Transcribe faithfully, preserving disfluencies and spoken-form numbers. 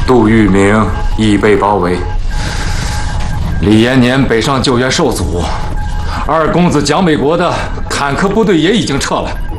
杜聿明已被包围，李延年北上救援受阻，二公子蒋美国的坦克部队也已经撤了。